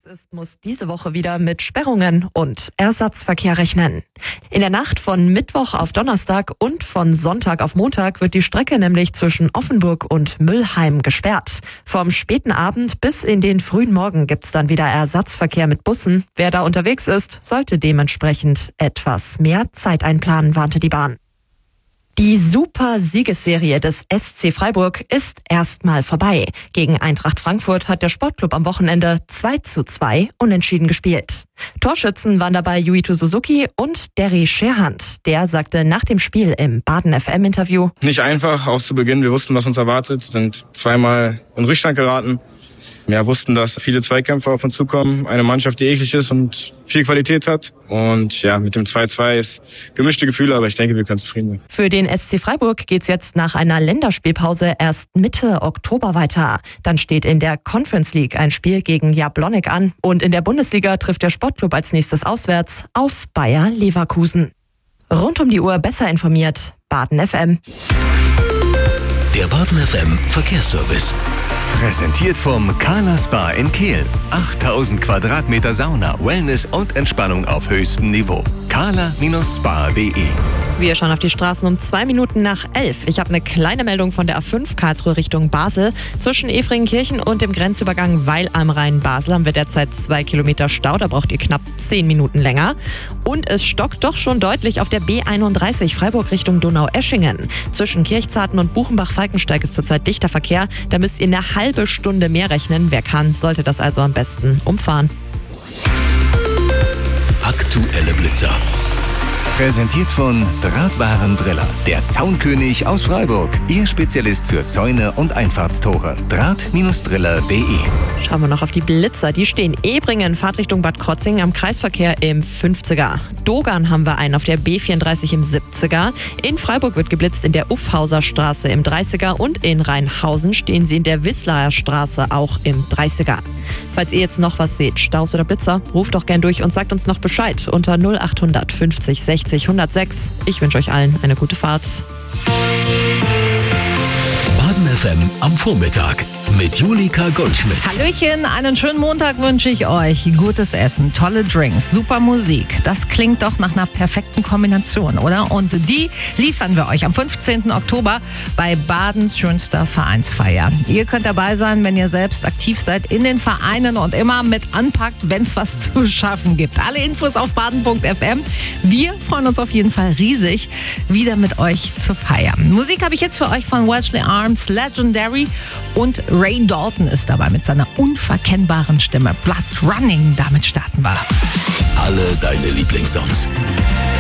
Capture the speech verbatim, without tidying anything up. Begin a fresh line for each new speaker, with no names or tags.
ist, muss diese Woche wieder mit Sperrungen und Ersatzverkehr rechnen. In der Nacht von Mittwoch auf Donnerstag und von Sonntag auf Montag wird die Strecke nämlich zwischen Offenburg und Müllheim gesperrt. Vom späten Abend bis in den frühen Morgen gibt's dann wieder Ersatzverkehr mit Bussen. Wer da unterwegs ist, sollte dementsprechend etwas mehr Zeit einplanen, warnte die Bahn. Die Super-Siegesserie des S C Freiburg ist erstmal vorbei. Gegen Eintracht Frankfurt hat der Sportclub am Wochenende zwei zu zwei unentschieden gespielt. Torschützen waren dabei Yuito Suzuki und Derry Scherhand. Der sagte nach dem Spiel im Baden F M-Interview:
Nicht einfach, auch zu Beginn. Wir wussten, was uns erwartet, sind zweimal in Rückstand geraten. Wir wussten, dass viele Zweikämpfe auf uns zukommen. Eine Mannschaft, die eklig ist und viel Qualität hat. Und ja, mit dem zwei zwei ist gemischte Gefühle, aber ich denke, wir können zufrieden sein.
Für den S C Freiburg geht's jetzt nach einer Länderspielpause erst Mitte Oktober weiter. Dann steht in der Conference League ein Spiel gegen Jablonec an. Und in der Bundesliga trifft der Sportclub als nächstes auswärts auf Bayer Leverkusen. Rund um die Uhr besser informiert, Baden F M.
Der Baden F M Verkehrsservice. Präsentiert vom Carla Spa in Kehl. achttausend Quadratmeter Sauna, Wellness und Entspannung auf höchstem Niveau. carla Spa punkt de.
Wir schauen auf die Straßen um zwei Minuten nach elf. Ich habe eine kleine Meldung von der A fünf Karlsruhe Richtung Basel. Zwischen Efringenkirchen und dem Grenzübergang Weil am Rhein Basel haben wir derzeit zwei Kilometer Stau. Da braucht ihr knapp zehn Minuten länger. Und es stockt doch schon deutlich auf der B einunddreißig Freiburg Richtung Donaueschingen. Zwischen Kirchzarten und Buchenbach-Falkensteig ist zurzeit dichter Verkehr. Da müsst ihr eine halbe Stunde mehr rechnen. Wer kann, sollte das also am besten umfahren.
Aktuelle Blitzer. Präsentiert von Drahtwaren Driller, der Zaunkönig aus Freiburg. Ihr Spezialist für Zäune und Einfahrtstore. Draht Driller punkt de.
Schauen wir noch auf die Blitzer. Die stehen Ebringen, Fahrtrichtung Bad Krotzing am Kreisverkehr im fünfziger. Dogern haben wir einen auf der B vierunddreißig im siebziger. In Freiburg wird geblitzt in der Uffhauser Straße im dreißiger. Und in Rheinhausen stehen sie in der Wisslaer Straße auch im dreißiger. Falls ihr jetzt noch was seht, Staus oder Blitzer, ruft doch gern durch und sagt uns noch Bescheid unter null acht hundert fünfzig sechzig hundertsechs. Ich wünsche euch allen eine gute Fahrt.
Baden F M am Vormittag mit Julika Goldschmidt.
Hallöchen, einen schönen Montag wünsche ich euch. Gutes Essen, tolle Drinks, super Musik. Das klingt doch nach einer perfekten Kombination, oder? Und die liefern wir euch am fünfzehnten Oktober bei Badens schönster Vereinsfeier. Ihr könnt dabei sein, wenn ihr selbst aktiv seid in den Vereinen und immer mit anpackt, wenn es was zu schaffen gibt. Alle Infos auf baden punkt f m. Wir freuen uns auf jeden Fall riesig, wieder mit euch zu feiern. Musik habe ich jetzt für euch von Wellesley Arms, Legendary, und Ray Dalton ist dabei mit seiner unverkennbaren Stimme. Blood Running, damit starten wir.
Alle deine Lieblingssongs.